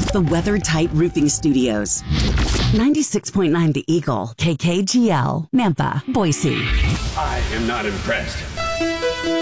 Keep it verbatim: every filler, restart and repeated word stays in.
The WeatherTight Roofing Studios. ninety-six point nine The Eagle, K K G L, Nampa, Boise. I am not impressed.